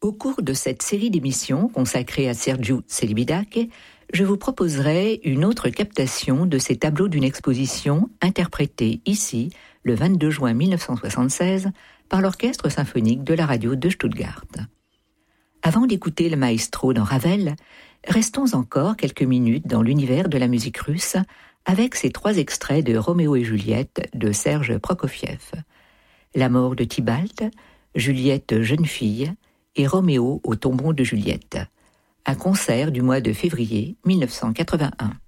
Au cours de cette série d'émissions consacrée à Sergiu Celibidache, je vous proposerai une autre captation de ces tableaux d'une exposition interprétée ici, le 22 juin 1976, par l'Orchestre symphonique de la radio de Stuttgart. Avant d'écouter le maestro dans Ravel, restons encore quelques minutes dans l'univers de la musique russe avec ces 3 extraits de Roméo et Juliette de Serge Prokofiev. La mort de Tybalt, Juliette jeune fille et Roméo au tombeau de Juliette. Un concert du mois de février 1981.